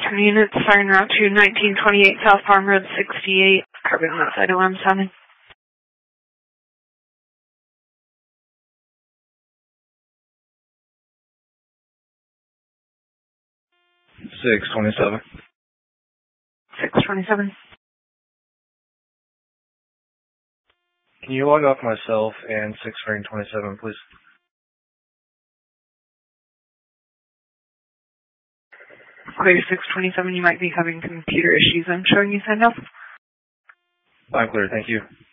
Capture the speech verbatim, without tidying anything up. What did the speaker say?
California units, siren route to nineteen twenty-eight South Farm Road sixty-eight, carbon monoxide alarm sounding. six twenty-seven. six twenty-seven. Can you log off myself and six twenty-seven, please? Clear six twenty-seven, you might be having computer issues. I'm showing you signed off. I'm clear, thank you.